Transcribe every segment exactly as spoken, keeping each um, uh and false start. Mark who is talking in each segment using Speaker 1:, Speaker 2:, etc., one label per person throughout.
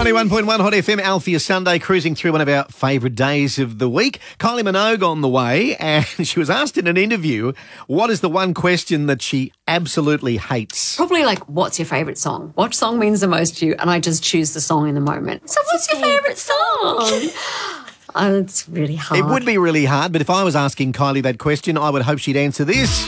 Speaker 1: ninety-one point one Hot F M, Althea Sunday, cruising through one of our favourite days of the week. Kylie Minogue on the way, and she was asked in an interview, what is the one question that she absolutely hates?
Speaker 2: Probably like, what's your favourite song? What song means the most to you? And I just choose the song in the moment. So what's your favourite song? Oh, it's really hard.
Speaker 1: It would be really hard, but if I was asking Kylie that question, I would hope she'd answer this.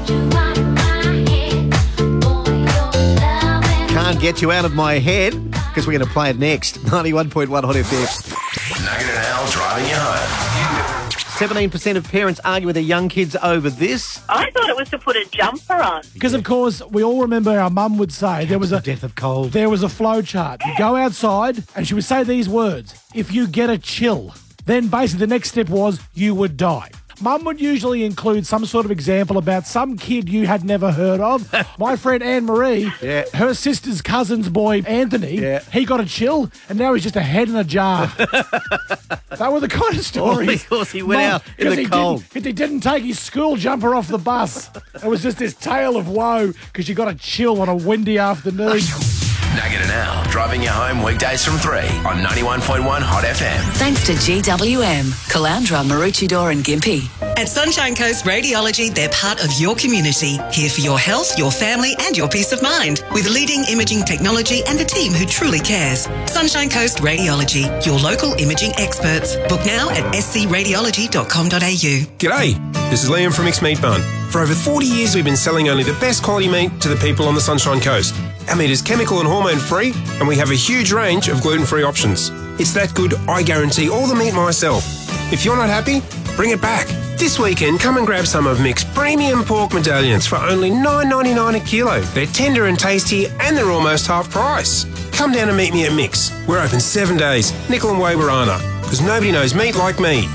Speaker 1: Can't get you out of my head, because we're going to play it next. ninety-one point one Hot F M.
Speaker 3: Nugget and Al driving you home.
Speaker 1: seventeen percent of parents argue with their young kids over this.
Speaker 4: I thought it was to put a jumper on.
Speaker 5: Because, of course, we all remember our mum would say there was a
Speaker 1: Death of cold.
Speaker 5: there was a flow chart. You go outside and she would say these words. If you get a chill, then basically the next step was you would die. Mum would usually include some sort of example about some kid you had never heard of. My friend Anne-Marie,
Speaker 1: Yeah.
Speaker 5: her sister's cousin's boy Anthony,
Speaker 1: Yeah.
Speaker 5: he got a chill and now he's just a head in a jar. That were the kind of stories.
Speaker 1: All because he went
Speaker 5: Mum,
Speaker 1: out in
Speaker 5: 'cause
Speaker 1: the
Speaker 5: he
Speaker 1: cold.
Speaker 5: Didn't, 'cause he didn't take his school jumper off the bus. It was just this tale of woe because you got a chill on a windy afternoon.
Speaker 3: Nugget and Al driving you home weekdays from three on ninety-one point one Hot F M.
Speaker 6: Thanks to G W M, Caloundra, Maroochydore and Gympie.
Speaker 7: At Sunshine Coast Radiology, they're part of your community, here for your health, your family and your peace of mind, with leading imaging technology and a team who truly cares. Sunshine Coast Radiology, your local imaging experts. Book now at s c radiology dot com dot a u.
Speaker 8: G'day, this is Liam from Mixed Meat Bun. For over forty years we've been selling only the best quality meat to the people on the Sunshine Coast. Our meat is chemical and hormone free and we have a huge range of gluten-free options. It's that good, I guarantee all the meat myself. If you're not happy, bring it back. This weekend, come and grab some of Mick's premium pork medallions for only nine ninety-nine a kilo. They're tender and tasty and they're almost half price. Come down and meet me at Mick's. We're open seven days, Nickel and Wawarana, because nobody knows meat like me.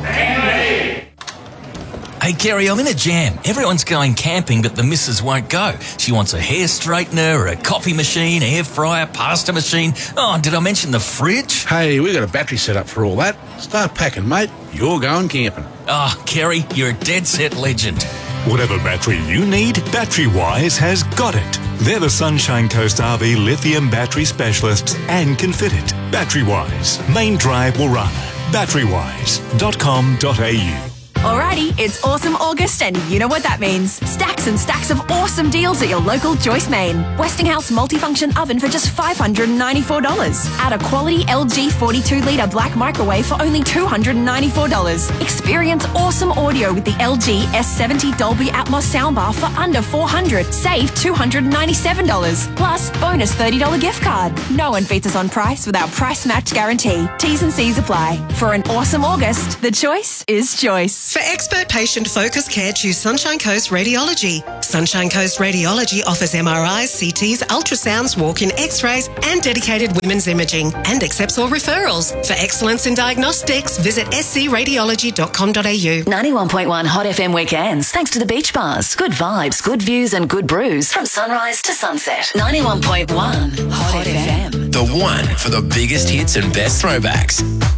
Speaker 9: Hey, Kerry, I'm in a jam. Everyone's going camping, but the missus won't go. She wants a hair straightener, a coffee machine, air fryer, pasta machine. Oh, did I mention the fridge?
Speaker 10: Hey, we got a battery set up for all that. Start packing, mate. You're going camping.
Speaker 9: Oh, Kerry, you're a dead set legend.
Speaker 11: Whatever battery you need, BatteryWise has got it. They're the Sunshine Coast R V lithium battery specialists and can fit it. BatteryWise, Main Drive, Warana. battery wise dot com dot a u.
Speaker 12: Alrighty, it's Awesome August and you know what that means. Stacks and stacks of awesome deals at your local Joyce Main. Westinghouse multifunction oven for just five hundred ninety-four dollars. Add a quality L G forty-two litre black microwave for only two hundred ninety-four dollars. Experience awesome audio with the L G S seventy Dolby Atmos soundbar for under four hundred dollars. Save two hundred ninety-seven dollars. Plus, bonus thirty dollars gift card. No one beats us on price with our price match guarantee. T's and C's apply. For an awesome August, the choice is Joyce.
Speaker 7: For expert patient-focused care, choose Sunshine Coast Radiology. Sunshine Coast Radiology offers M R Is, C Ts, ultrasounds, walk-in x-rays and dedicated women's imaging and accepts all referrals. For excellence in diagnostics, visit s c radiology dot com dot a u.
Speaker 6: ninety-one point one Hot F M weekends, thanks to the beach bars. Good vibes, good views and good brews from sunrise to sunset. ninety-one point one Hot, Hot F M.
Speaker 3: The one for the biggest hits and best throwbacks.